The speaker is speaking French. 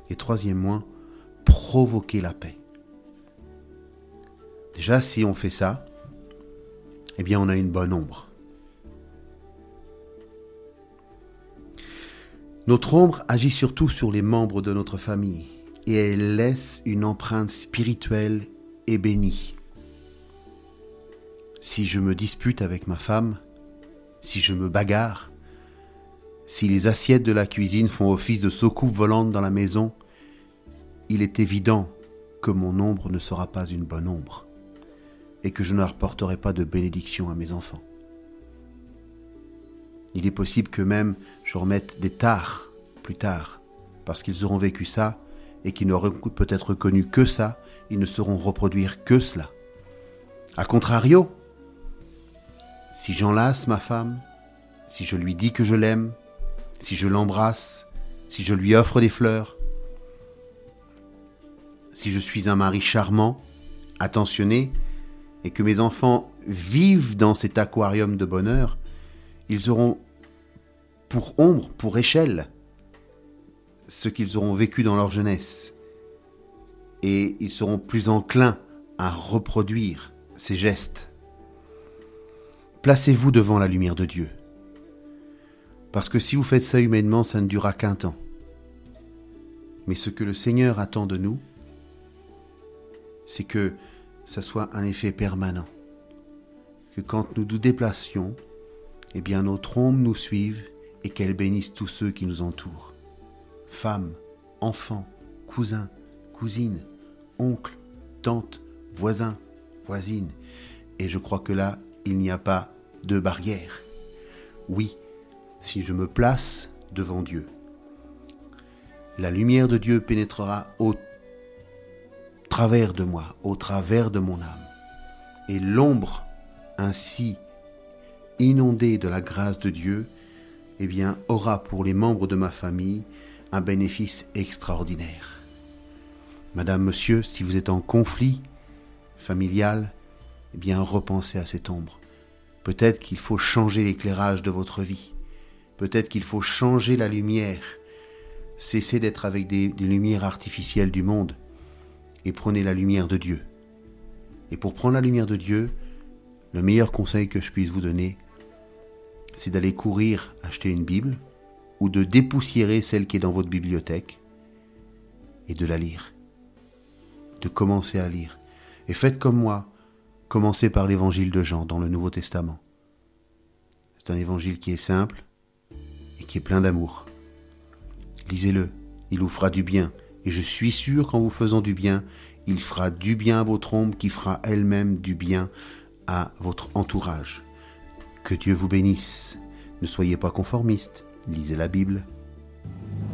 Et troisièmement, provoquer la paix. Déjà, si on fait ça, eh bien, on a une bonne ombre. Notre ombre agit surtout sur les membres de notre famille et elle laisse une empreinte spirituelle et bénie. Si je me dispute avec ma femme, si je me bagarre, si les assiettes de la cuisine font office de soucoupe volante dans la maison, il est évident que mon ombre ne sera pas une bonne ombre et que je ne rapporterai pas de bénédiction à mes enfants. Il est possible que même je remette des tares plus tard, parce qu'ils auront vécu ça et qu'ils n'auront peut-être connu que ça, ils ne sauront reproduire que cela. A contrario, si j'enlace ma femme, si je lui dis que je l'aime, si je l'embrasse, si je lui offre des fleurs, si je suis un mari charmant, attentionné, et que mes enfants vivent dans cet aquarium de bonheur, ils auront pour ombre, pour échelle, ce qu'ils auront vécu dans leur jeunesse. Et ils seront plus enclins à reproduire ces gestes. Placez-vous devant la lumière de Dieu. Parce que si vous faites ça humainement, ça ne durera qu'un temps. Mais ce que le Seigneur attend de nous, c'est que ça soit un effet permanent. Que quand nous nous déplacions, eh bien notre ombre nous suive et qu'elle bénisse tous ceux qui nous entourent. Femmes, enfants, cousins, cousines, oncles, tantes, voisins, voisines. Et je crois que là, il n'y a pas de barrière. Oui, si je me place devant Dieu, la lumière de Dieu pénétrera au travers de moi, au travers de mon âme. Et l'ombre, ainsi inondée de la grâce de Dieu, eh bien, aura pour les membres de ma famille un bénéfice extraordinaire. Madame, monsieur, si vous êtes en conflit familial, eh bien, repensez à cette ombre. Peut-être qu'il faut changer l'éclairage de votre vie. Peut-être qu'il faut changer la lumière. Cessez d'être avec des lumières artificielles du monde et prenez la lumière de Dieu. Et pour prendre la lumière de Dieu, le meilleur conseil que je puisse vous donner, c'est d'aller courir acheter une Bible ou de dépoussiérer celle qui est dans votre bibliothèque et de la lire. De commencer à lire. Et faites comme moi, commencez par l'évangile de Jean dans le Nouveau Testament. C'est un évangile qui est simple et qui est plein d'amour. Lisez-le, il vous fera du bien. Et je suis sûr qu'en vous faisant du bien, il fera du bien à votre ombre qui fera elle-même du bien à votre entourage. Que Dieu vous bénisse. Ne soyez pas conformistes, lisez la Bible,